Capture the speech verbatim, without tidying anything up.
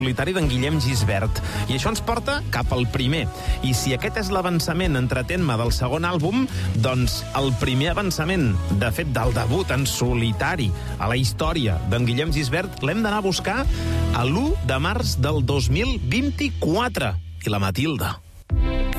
solitari d'en Guillem Gisbert. I això ens porta cap al primer. I si aquest és l'avançament, entretén-me, del segon àlbum, doncs el primer avançament, de fet, del debut en solitari a la història d'en Guillem Gisbert, l'hem d'anar a buscar a l'u de març del dos mil vint-i-quatre. I la Matilda.